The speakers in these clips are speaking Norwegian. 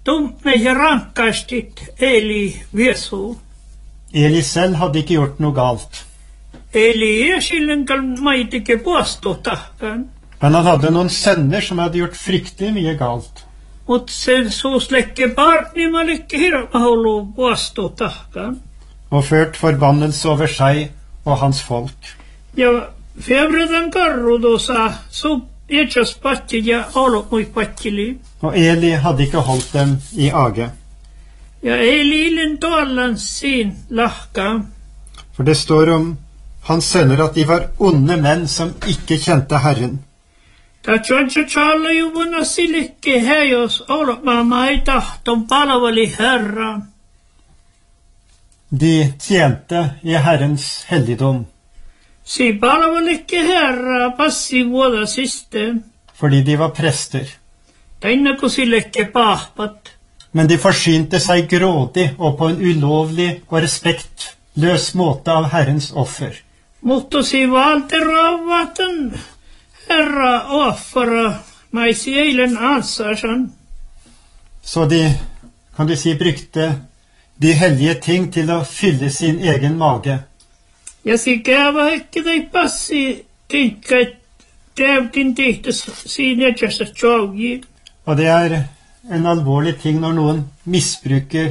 Meidän rankkaistit Eli viesu. Eli selv hadde ikke gjort noe galt. Eli ei silloinkaan maitike puostutahkaan. Men han hadde noen sønner som hadde gjort fryktelig mye galt. Mutta se suuslekke partni mä lekke hirma hullu puostutahkaan. Og ført forbannelse over seg og hans folk. Ja febredan karru tuossa etsäs patti ja ollut mui pattili. Og Eli hadde ikke holdt dem i age. Ja Eli illen tuollan siin lahka. For det står om hans sønner at de var onde menn som ikke kjente Herren. Ta tjalla juvuna sillekke häjos ollut mamma ei tahton palveli Herra. De tjente i Herrens helligdom. Si palvelikke Herra passi vuoda siste. Fordi de var prester. Tänne kun sillekke pahpat. Men de forsynte seg grådig og på en ulovlig og respektløs måte av Herrens offer. Mutta si valte rauvaten Herra offera maisi eilen ansarsan. Så de, kan du si, brukte de hellige ting til å fylle sin egen mage. Ja si käva ikke dei passi tinkka täytin tehtäs siinä etsästä tjaugi. Og det er en alvorlig ting når noen misbruker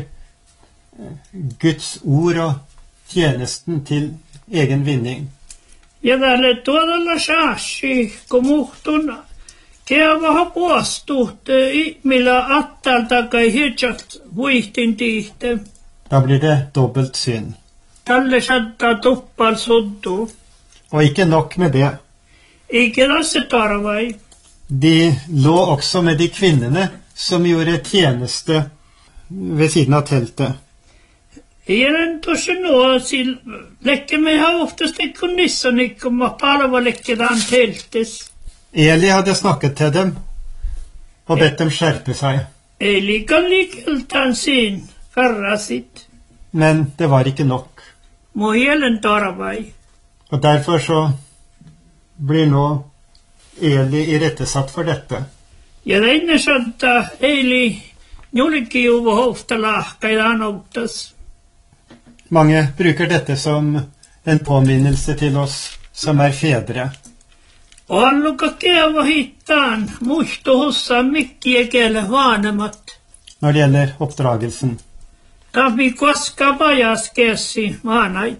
Guds ord og tjenesten til egen vinning. Ja tälle tuolla saasi, kun muhtun käva puostut ihmillä attalta kai hietsat vuihtin tihte. Da blir det dobbelt synd. Tälle saattaa tuppal suddu. Og ikke nok med det. Ikke tässä tarvai. De lå også med de kvinnene som gjorde tjeneste ved siden av teltet. Ieren tuossa nuosi, lekke me har oftast ikke nissani, kun ma palva lekkedan teltes. Eli hadde snakket til dem og bedt dem skjerpe seg. Eli kan likeltan sin karra sitt. Men det var ikke nok. Må helen tarvai. Og derfor så blir nå Eli irettesatt for dette. Ja enne saattaa Eli julki juva hofta lahkaidan outtas. Mange bruker dette som en påminnelse til oss som er fedre. Alluka käva hittaan, muistu hossa mikkiä kiele vanemat. Når det gjelder oppdragelsen. Tavi koska pajas kessi vaanait.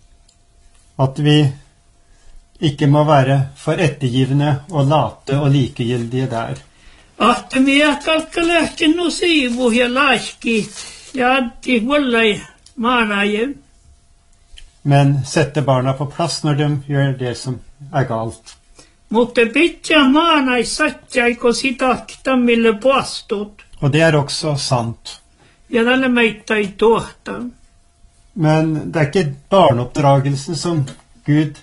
At vi ikke må være for ettergivende og late og likegyldige der. Ahte minä kalkka lähtin nu siivu ja laihki ja antti vullai maanaje. Men sette barna på plass når de gjør det som er galt. Mutta pitkä maanai satjaiko sitakta mille puastut. Og det er også sant. Ja tälle meitä ei tuohta. Men det er ikke barneoppdragelsen som Gud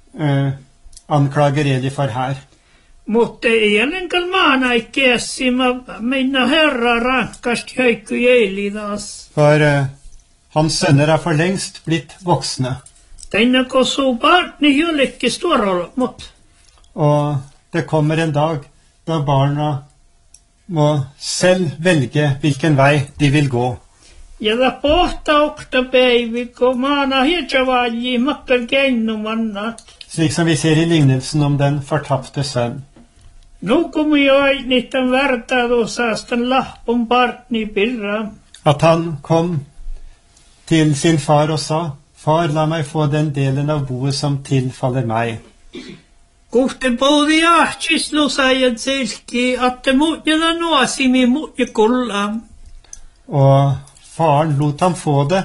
anklager Eli for her. Mutta ei ennenkään maanai kessi, minna Herra rankast höikku Eli taas. For hans sønner er for lengst blitt voksne. Tänne kun suu partni jollekin stuorolla, mut. Og det kommer en dag da barna må selv velge hvilken vei de vil gå. Ja da pohta oktapäivi, kun maana hietsavaji makkal keinnumanna. Slik som vi ser i lignelsen om den fortapte sønn. Nu kommer jag niiden vertailusaastan lahpun partni pirra. At han kom til sin far og sa, «Far, la meg få den delen av boet som tilfaller meg.» Kuhte poudi ahtislusajat selki, atte muutjana nuasimi muutjakulla. Og faren lot ham få det.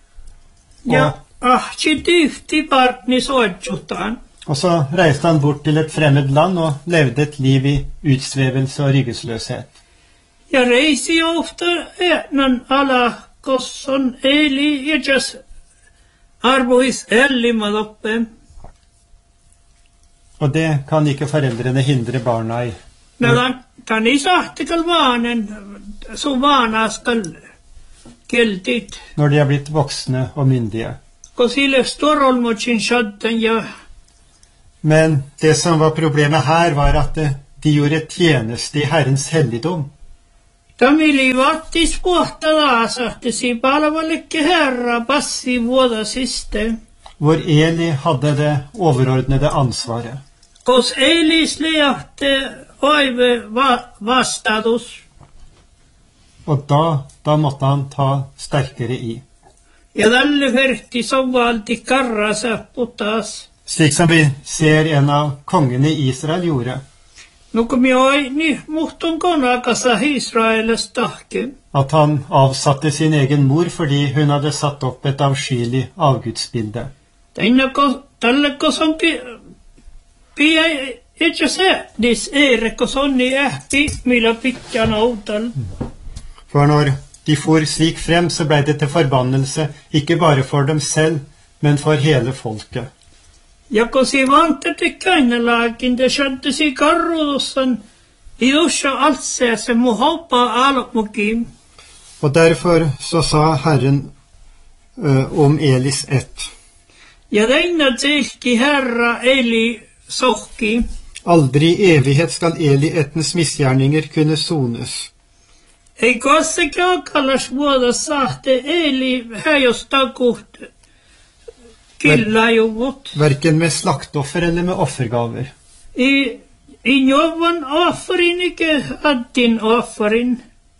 Ja ahti tyhti partni soitsutaan. Og så reiste han bort til et fremmed land og levde et liv i utsvevelse og ryggesløshet. Ja reisi ofta ätnan ala, kosson Eli etsäs arvois ellimad oppe. Og det kan ikke foreldrene hindre barna i. Men kan i sahtikal vaanen, så vaanaskal keltit. Når de er blitt voksne og myndige. Kun sille storolmutsin shadden ja. Men det som var problemet her var at de gjorde tjeneste i Herrens helligdom. Tamilivat ispuhtada sahtesi palvelikke Herra passi vuoda siste. hvor Eli hadde det overordnede ansvaret. Kos Elis leahte oive vastadus. Og da måtte han ta sterkere i. Ja tälle ferti sovalti karrasa putas. Slik som vi ser en av kongene i Israel gjorde. Nukumjoi ni muhtun konakasa Israeles tahke. At han avsatte sin egen mor fordi hun hadde satt opp et avskyelig avgudsbilde. Tälle koson pia itse se dis kosonni ähti millä pitjan outal. For når de for slik frem, så ble det til forbannelse, ikke bare for dem selv, men for hele folket. Ja kun si vantati kainalaakin, te shattisi karrudussan iusha altse se mu hoppa almukim. Og derfor så sa Herren om Elis ett. Ja teina tsilki Herra Eli sohki. Aldri i evighet skal Eli ettens misgjerninger kunne sones. Ei kosse kallas vuoda sahte Eli häjostakut killajuvut. Hverken med slaktoffer eller med offergaver. I njovan offerin ikke addin offerin.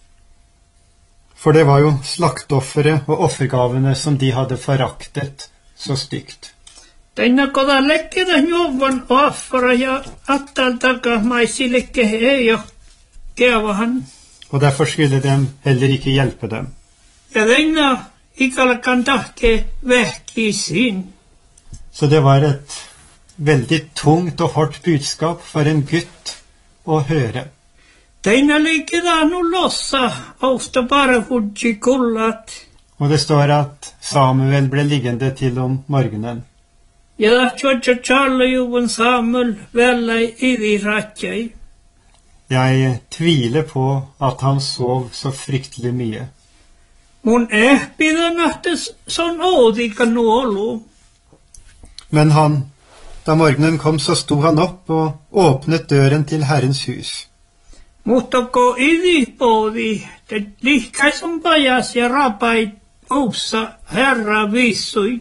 For det var jo slaktoffere og offergavene som de hadde foraktet så stygt. Teina koda lekkeda njovan offera ja attal taka maisillekke ei kevahan. Og derfor skulle de heller ikke hjelpe dem. Ja teina ikalakan tahke vehki sin. Så det var et veldig tungt og hardt budskap for en gutt å høre. Teina lekkeda nu lossa austa bara hudji kullat. Og det står at Samuel ble liggende til om morgenen. Ja tjotja tjallajuvun Samuel vellai iri ratjai. Jeg tviler på at han sov så fryktelig mye. Mun ehpida nahtes son oodika nuolu. Men da morgenen kom, så sto han opp og åpnet døren til Herrens hus. Mutta ko iri poodi, te lihkai som pajas ja rapai oussa Herra vissui.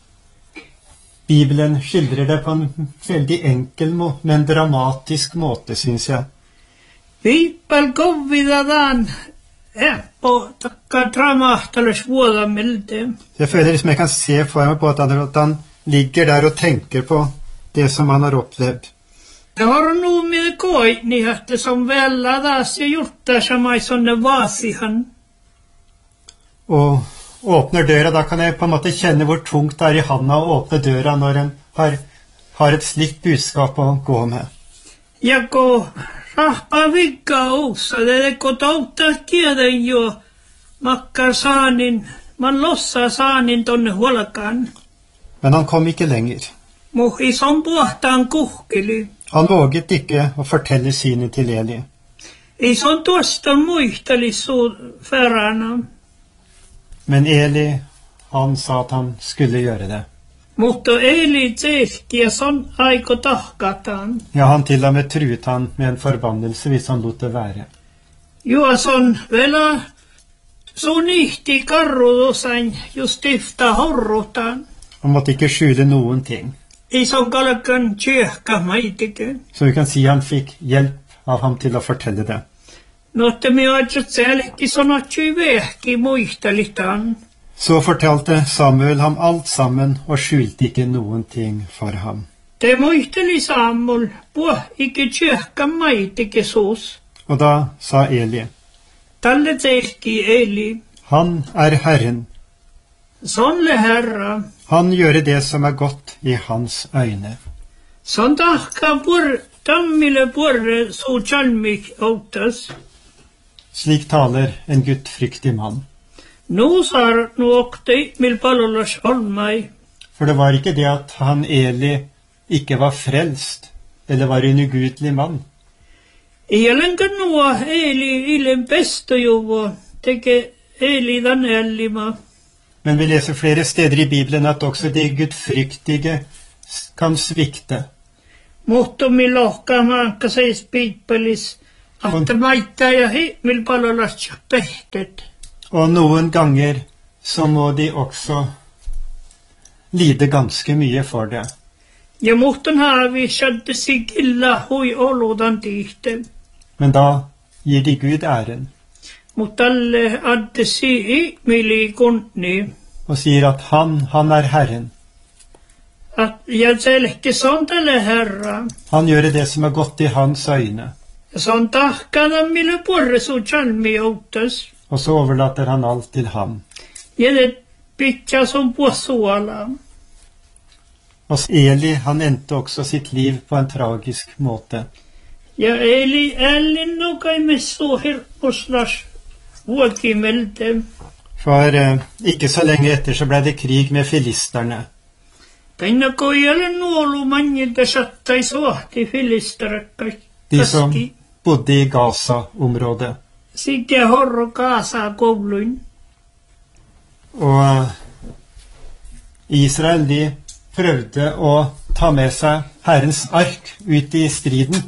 Bibelen skildrer det på en veldig enkel, men dramatisk måte, synes jeg. Viippal kovvidadan på takka dramahtales vuodamilde. Jeg føler liksom jeg kan se for meg på at han ligger der og tenker på det som han har opplevd. Det har nu med koini hätte som välladas ja jutta samai sonne vasihan. Og åpner døra, da kan jeg på en måte kjenne hvor tungt det er i handa å åpne døra når en har et slikt budskap å gå med. Ja ko rahpa vigga oussa, det ko touttaa tiedän jo makkar saanin, man lossa saanin tonne huolkaan. Men han kom ikke lenger. Muhi som puhtaan kuhkeli. Han våget ikke å fortelle sine til Eli. I son tuosta muisteli färana. Men Eli, han sa at han skulle gjøre det. Mutta Eli tehti ja son aiko tahkataan. Ja, han til og med truet han med en forbannelse hvis han lot det være. Juo son vela sun ihti karrudusain just tifta horrutaan. Han måtte ikke skjule noen ting. I son kalkan tjehka maitike. Så vi kan si han fikk hjelp av ham til å fortelle det. Notte me aitsut selki sonatsi vehki muistelitaan. Så fortalte Samuel ham alt sammen og skjulte ikke noen ting for ham. Te muisteli Samuel, puh ikke tjehka maitike suus. Og da sa Eli, Talle tehki Eli. han er Herren. Sonle Herra. Han gjør det som er godt i hans øyne. Son tahka tammile purre suu chalmik outas. Slik taler en gudfryktig mann. Nu sar nuokti mil palolas olmai. For det var ikke det at han Eli ikke var frelst, eller var en ugudelig mann. Iälenkä nuo Eli ilen pestojuvo teke Eli dan ellima. Men vi leser flere steder i Bibelen at også de gudfryktige kan svikte. Mutta mi lohka maakka seis piippelis Att maita ja himmelpallolas pehtet. Og noen ganger så må de også lide ganske mye for det. Ja muhtan haavi shadde sigilla hui oludan tihte. Men da gir de Gud æren Mutta alle adde si mili kunni. og sier at han er Herren. Att jag selke sånt eller herra. Han gjør det som er godt i hans øyne. Sån tahkada mille porre så chalmi outas. Og så overlater han alt til ham. Ja det pitcha som på suola. Og Eli, han endte også sitt liv på en tragisk måte. Ja eli älin no kai me så hirposlas vuokimelte. For ikke så lenge etter så ble det krig med filisterne. Tänne koijalle nuolu manjilta sattai sohti filistarakkai. De som bodde i Gaza-området. Sitten horro kaasa kouluin. Og Israel, de prøvde å ta med seg Herrens ark ut i striden.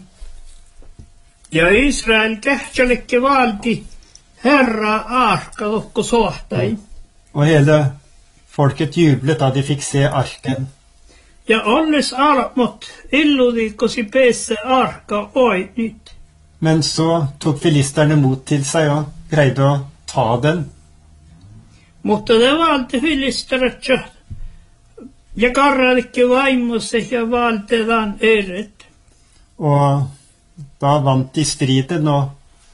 Ja Israel kähtsällekke valti herra arka tokko sohtai. Og hele folket jublet da de fikk se arken. Ja alles almot illudikosi peesse arka oi nyt. Men så tok filisterne mot til seg og greide å ta den. Mutta det valti filistaratsa. Ja karralikke vaimosse ja valtedan eret. Og da vant de striden, og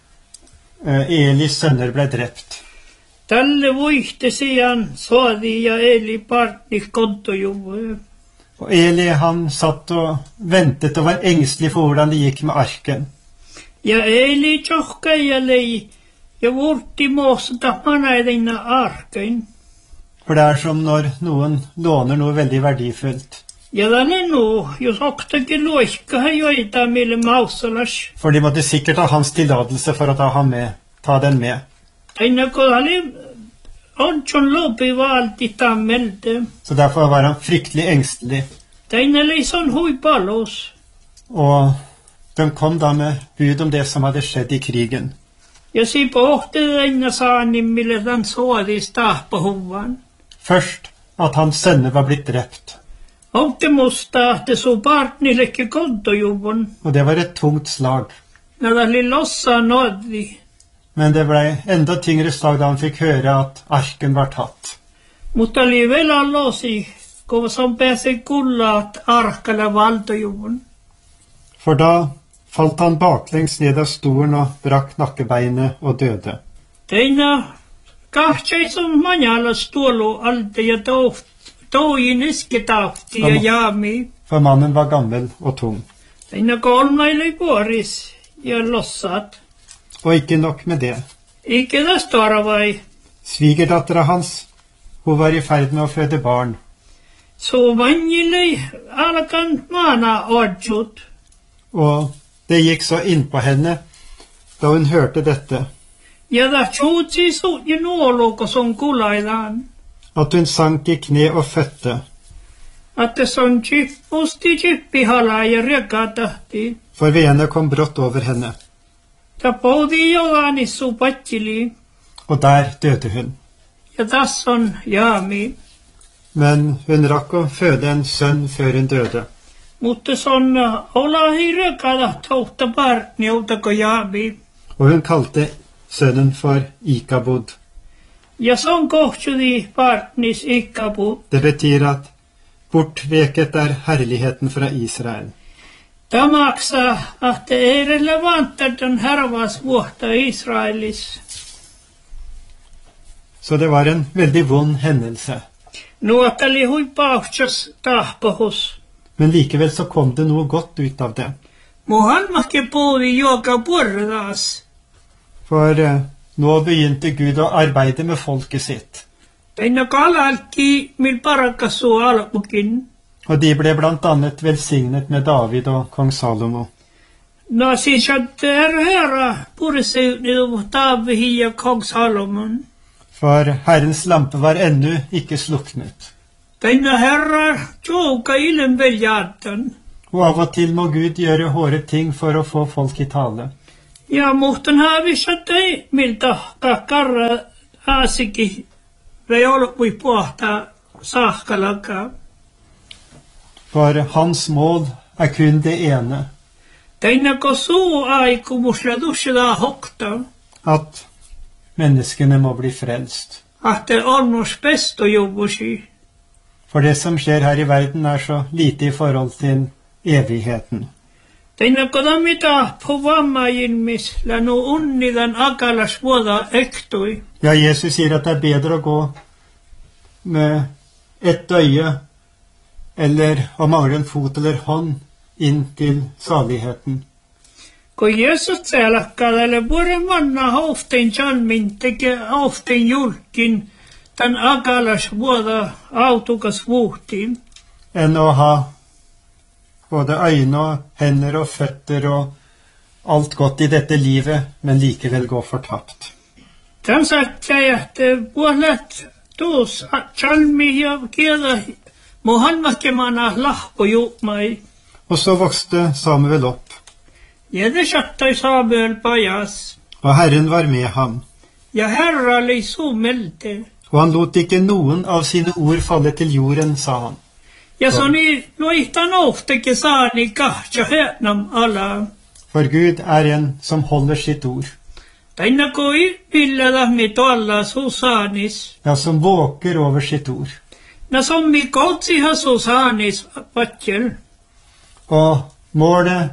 Elis sønner ble drept. Tälle vuihte sian soadi ja eli partni kontojuvu. Og Eli, han satt og ventet og var engstelig for hvordan det gikk med arken. Ja eli tjohka ja lei ja vurti måsata manaidina arkein. For det er som når noen låner noe veldig verdifullt. Ja tänne nu, jos oktakin luikka joita mille mausalas. For de måtte sikkert ha hans tillatelse for å ta den med. Tänne kodali onchon lopi valti tammelte. Så derfor var han fryktelig engstelig. Tänne leison hui palos. Og de kom da med bud om det som hadde skjedd i krigen. Ja si pohti tänne saani mille den soadi stahpa huvan. Først at hans sønner var blitt drept. Onke musta att det så partnillekke kontojuvun. Og det var et tungt slag. När det li lossa nådvi. Men det ble enda tyngre slag da han fikk høre at arken var tatt. Mutta oli vielä losi, kun som pääsi kullaat arkalla valtojuvun. For da falt han baklengs ned av stolen og brakk nakkebeinet og døde. Teina kahtsai som manjalla stuolu alte ja toin isketahti ja jaami. For mannen var gammel og tung. Teina kolmaili puoris ja lossat. Og ikke nok med det. Ikke det stora vai. Svigerdattera hans, hun var i ferd med å føde barn. Så manjili alkan mana odsut. Og det gikk så innpå henne da hun hørte dette, Ja da tjutsi suutji nuoluko som kulaidan. at hun sank i kne og fødte, Että se on chippihalaa ja rekatahti. for veene kom brått over henne, Ja poudi joganissu patsili. og der døde hun. Ja tässä on jaami. Men hun rakk å føde en sønn før hun døde. Mutta se on olahi rekatahtoutta partni outako jaami. Og hun kalte sønnen for Ikabod. Ja se on kohtsudi partnis ikkapu. Det betyr at bortveket er herligheten fra Israel. Tämä maksaa, että ei relevanta den hervas vuotta Israelis. Så det var en veldig vond hendelse. Nuotali huipauhtsas tahpahus. Men likevel så kom det noe godt ut av det. Muhammakke puhui joka porras. For nå begynte Gud å arbeide med folket sitt. Teina kalalki mil parakassu alkukin. Og de ble blant annet velsignet med David og kong Salomo. No siis att herra purseutnidu taavihi ja kong Salomon. For Herrens lampe var ennå ikke sluknet. Teina herra tjouka ilen veljaatan. Og av og til må Gud gjøre hårde ting for å få folk i tale. Ja muuten haavissattei miltä karra aasikin vei olpui pohtaa saakalakaan. For hans mål kun det ene, Teinako suu aikumusla tussila hokta, at menneskene må bli frelst. ahte onnus pestojuvusi. For det som skjer her i verden så lite i forhold til evigheten. Teinako mitä povammailmis lanu unnidan akalas vuoda ektui. Ja, Jesus sier at det bedre å gå med ett øye, eller å mangle en fot eller hånd, inn til saligheten. Kun Jeesus selkkaadelle vuoden manna hoftin jalmin teke hoftin julkin tän akalas vuoda autukas vuhtiin. Enn å ha både øyne og hender og føtter og alt godt i dette livet, men likevel gå fortapt. Tän sättää, että vuodet tuus jalmi ja kielä muhanmakemana lahpo juutmai. Og så vokste Samuel opp, Ja det sattui Samuel pajas. og Herren var med ham. Ja Herra oli sumelte. Og han lot ikke noen av sine ord falle til jorden, sa han. Ja soni loihtan ohteke saani kahtja hetnam ala. For Gud en som holder sitt ord, Taina koi pilladahmi toalla susaanis. ja, som våker over sitt ord. Na sommi koutsiha susaanis patjel. Og målet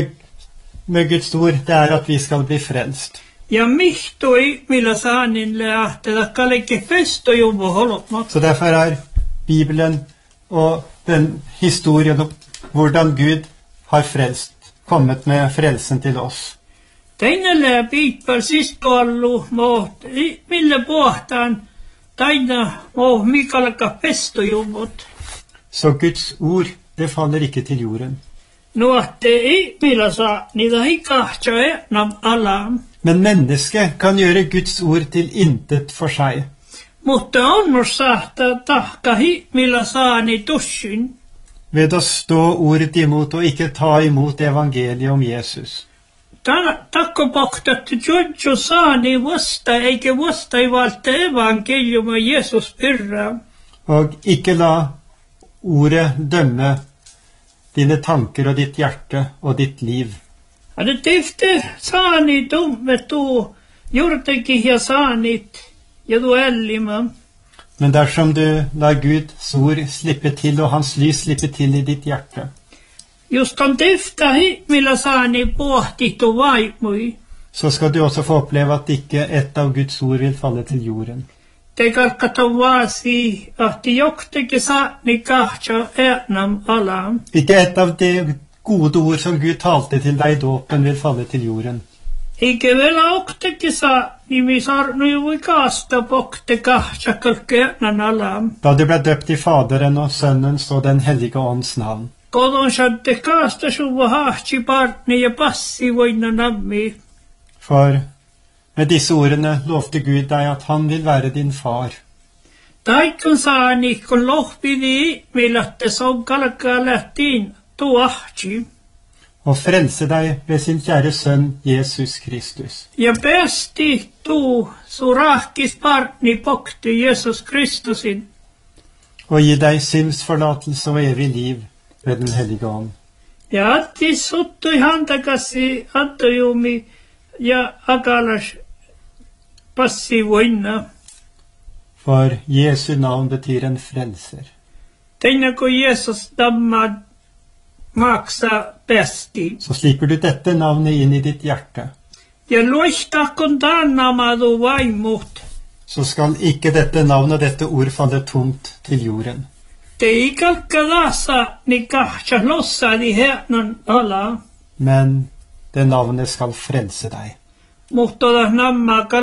med Guds ord, det at vi skal bli frelst. Ja mihtoi millä saanin lähtedä kallekin festojuvu holotmat. Så derfor Bibelen og den historien om hvordan Gud har frelst, kommet med frelsen til oss. Taina lää piippal sistoallu moht, millä pohtaan taina moh mikalka festojuvut. Så Guds ord, det faller ikke til jorden. Nuotte millä saa niitä hikahtja etnam alam. Men mennesket kan gjøre Guds ord til intet for seg. Mutta onnus saattaa tahka millä saani tussin. Ved å stå ordet imot og ikke ta imot evangeliet om Jesus. Takko pohtattu juodju saani vasta eikä vasta ei valta evankeliuma Jeesus pyrra. Og ikke la ordet dømme dine tanker og ditt hjerte og ditt liv. Det tifte saani tummetu juurtekin ja saanit ja du ellima. Men dersom du lar Guds ord slippe til og hans lys slippe til i ditt hjerte, Just on tifta millä saani pohtitu vaimui. så skal du også få oppleve at ikke ett av Guds ord vil falle til jorden. Te karkatu vaasi ahti joktekin saani kahtja etnam alam. Ikke ett av de gode ord som Gud talte til deg i dåpen vil falle til jorden. Eikä vielä oktekin saani mi sarnui kaasta pokte kahtja kalkeetnan alam. Da du ble døpt i Faderen og Sønnens og Den hellige ånds navn. Kodon satte kaasta suva hahtsi partni ja passi voina nammi. For med disse ordene lovte Gud deg at han vil være din far. Taikon saani kun lohpidi millatte son kalkaa lähtiin tuahtsi. Og frelse deg ved sin kjære sønn Jesus Kristus. Ja pesti tuu surahkis partni pokti Jesus Kristusin. Og gi deg syndsforlatelse og evig liv ved Den hellige ånd. Ja atti suttui hantakassi attojumi ja akalas passi voina. For Jesu navn betyr en frelser. Teina kun Jesus damma maksa pesti. Så slipper du dette navnet inn i ditt hjerte, Ja luista kun tannamadu vaimut. så skal ikke dette navn og dette ord falle tomt til jorden. Te ei kalkalasa ni kahtsa lossadi hetnan ala. Men det navnet skal frelse deg. Mutta namma